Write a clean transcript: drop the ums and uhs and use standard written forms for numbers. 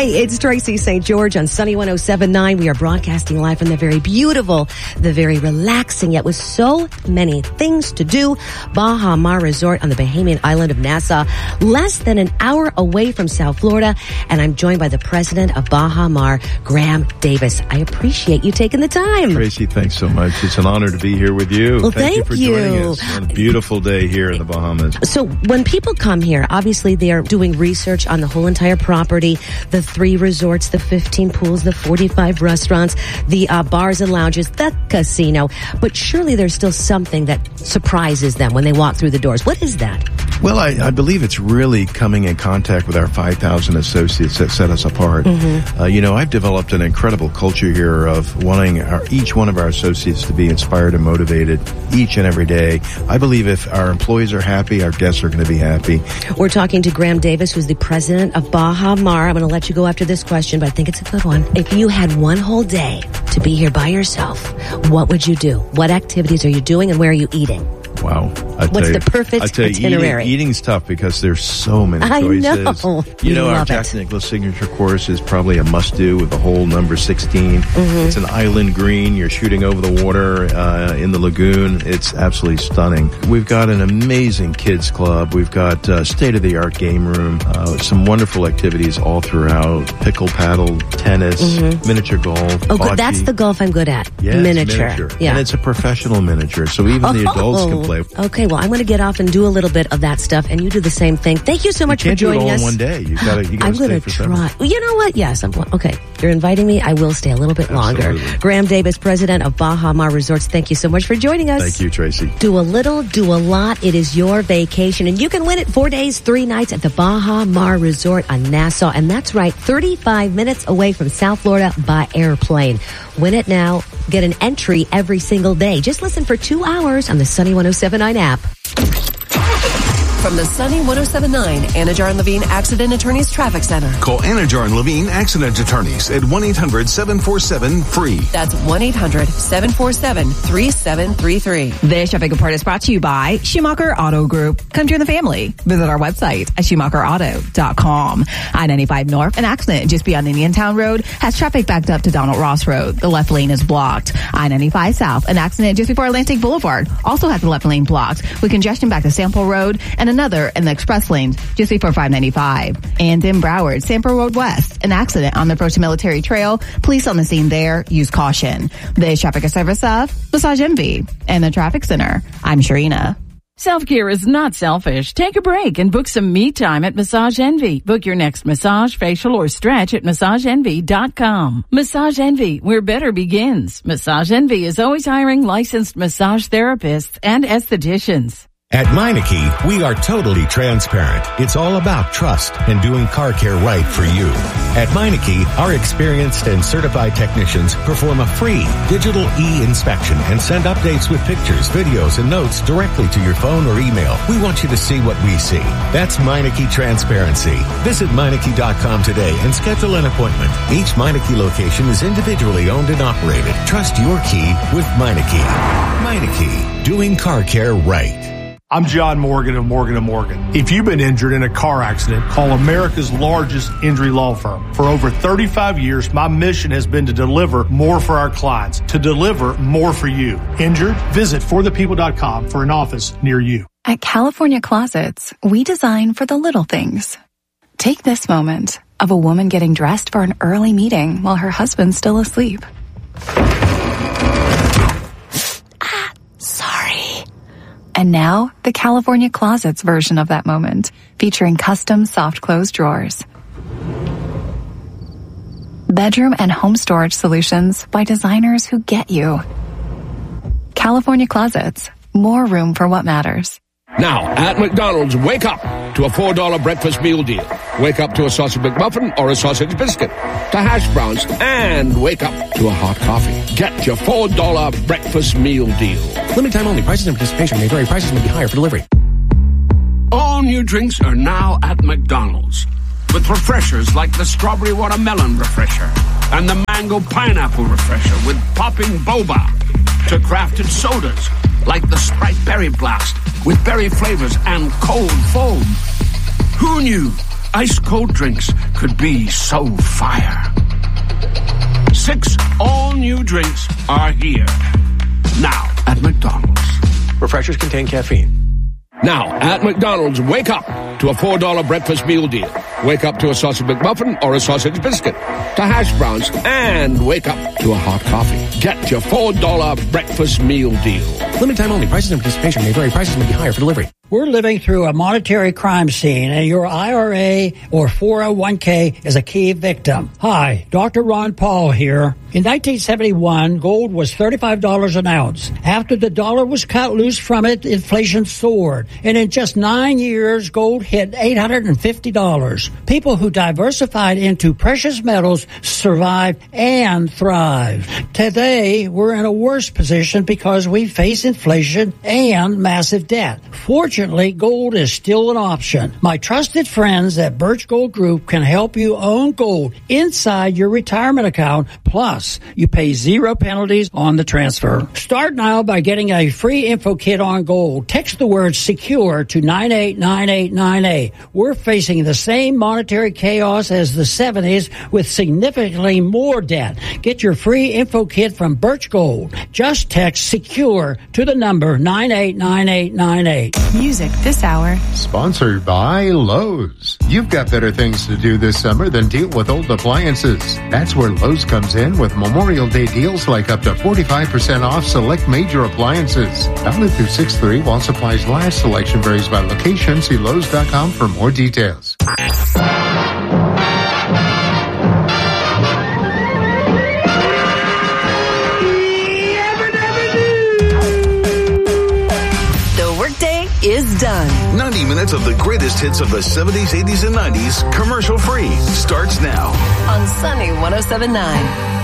Hey, it's Tracy St. George on Sunny 107.9. We are broadcasting live from the very beautiful, the very relaxing, yet with so many things to do, Baha Mar Resort on the Bahamian island of Nassau, less than an hour away from South Florida. And I'm joined by the president of Baha Mar, Graham Davis. I appreciate you taking the time. Tracy, thanks so much. It's an honor to be here with you. Well, thank you for joining us on a beautiful day here in the Bahamas. So when people come here, obviously they are doing research on the whole entire property, the 3 resorts, the 15 pools, the 45 restaurants, the bars and lounges, the casino. But surely there's still something that surprises them when they walk through the doors. What is that? Well, I believe it's really coming in contact with our 5,000 associates that set us apart. Mm-hmm. I've developed an incredible culture here of wanting each one of our associates to be inspired and motivated each and every day. I believe if our employees are happy, our guests are going to be happy. We're talking to Graham Davis, who's the president of Baha Mar. I'm going to let you go after this question, but I think it's a good one. If you had one whole day to be here by yourself, what would you do? What activities are you doing and where are you eating? Wow. What's the perfect itinerary? Eating's tough because there's so many choices. I know. Our Jack Nicklaus signature course is probably a must-do with the hole number 16. Mm-hmm. It's an island green. You're shooting over the water in the lagoon. It's absolutely stunning. We've got an amazing kids club. We've got state-of-the-art game room, some wonderful activities all throughout. Pickle paddle, tennis, miniature golf. Oh, good. That's the golf I'm good at. Yes, miniature. Yeah. And it's a professional miniature, so even the adults can play. Okay, well, I'm going to get off and do a little bit of that stuff, and you do the same thing. Thank you so much for joining us. You can't do it all in one day. You got I'm going to try. Well, you know what? Yes, okay. You're inviting me. I will stay a little bit longer. Graham Davis, president of Baha Mar Resorts. Thank you so much for joining us. Thank you, Tracy. Do a little, do a lot. It is your vacation, and you can win it 4 days, 3 nights at the Baha Mar Resort on Nassau. And that's right, 35 minutes away from South Florida by airplane. Win it now. Get an entry every single day. Just listen for 2 hours on the Sunny 107.9 app. From the Sunny 107.9 Anajar and Levine Accident Attorneys Traffic Center. Call Anajar and Levine Accident Attorneys at 1-800-747-FREE. That's 1-800-747-3733. This traffic report is brought to you by Schumacher Auto Group. Come join the family. Visit our website at SchumacherAuto.com. I-95 North, an accident just beyond Indiantown Road has traffic backed up to Donald Ross Road. The left lane is blocked. I-95 South, an accident just before Atlantic Boulevard also has the left lane blocked with congestion back to Sample Road and another in the express lanes just before 595. And in Broward, Sample Road West, an accident on the approach to Military Trail. Police on the scene there. Use caution. This traffic is service of Massage Envy and the Traffic Center. I'm Sharina. Self-care is not selfish. Take a break and book some me time at Massage Envy. Book your next massage, facial, or stretch at MassageEnvy.com. Massage Envy, where better begins. Massage Envy is always hiring licensed massage therapists and estheticians. At Meineke, we are totally transparent. It's all about trust and doing car care right for you. At Meineke, our experienced and certified technicians perform a free digital e-inspection and send updates with pictures, videos, and notes directly to your phone or email. We want you to see what we see. That's Meineke Transparency. Visit Meineke.com today and schedule an appointment. Each Meineke location is individually owned and operated. Trust your key with Meineke. Meineke, doing car care right. I'm John Morgan of Morgan & Morgan. If you've been injured in a car accident, call America's largest injury law firm. For over 35 years, my mission has been to deliver more for our clients, to deliver more for you. Injured? Visit forthepeople.com for an office near you. At California Closets, we design for the little things. Take this moment of a woman getting dressed for an early meeting while her husband's still asleep. Sorry. And now, the California Closets version of that moment, featuring custom soft close drawers. Bedroom and home storage solutions by designers who get you. California Closets, more room for what matters. Now, at McDonald's, wake up to a $4 breakfast meal deal. Wake up to a sausage McMuffin or a sausage biscuit, to hash browns, and wake up to a hot coffee. Get your $4 breakfast meal deal. Limited time only. Prices and participation may vary. Prices may be higher for delivery. All new drinks are now at McDonald's, with refreshers like the strawberry watermelon refresher and the mango pineapple refresher with popping boba, to crafted sodas like the Sprite Berry Blast with berry flavors and cold foam. Who knew ice-cold drinks could be so fire. 6 all-new drinks are here. Now at McDonald's. Refreshers contain caffeine. Now, at McDonald's, wake up to a $4 breakfast meal deal. Wake up to a sausage McMuffin or a sausage biscuit, to hash browns, and wake up to a hot coffee. Get your $4 breakfast meal deal. Limited time only. Prices and participation may vary. Prices may be higher for delivery. We're living through a monetary crime scene, and your IRA or 401k is a key victim. Hi, Dr. Ron Paul here. In 1971, gold was $35 an ounce. After the dollar was cut loose from it, inflation soared. And in just 9 years, gold hit $850. People who diversified into precious metals survived and thrived. Today, we're in a worse position because we face inflation and massive debt. Fortunately, gold is still an option. My trusted friends at Birch Gold Group can help you own gold inside your retirement account. Plus, you pay 0 penalties on the transfer. Start now by getting a free info kit on gold. Text the word SECURE to 989898. We're facing the same monetary chaos as the 70s with significantly more debt. Get your free info kit from Birch Gold. Just text SECURE to the number 989898. Music this hour. Sponsored by Lowe's. You've got better things to do this summer than deal with old appliances. That's where Lowe's comes in with Memorial Day deals like up to 45% off select major appliances. Valid through 6/3 while supplies last. Selection varies by location. See Lowe's.com for more details. Is done. 90 minutes of the greatest hits of the 70s, 80s, and 90s, commercial free, starts now. On Sunny 107.9.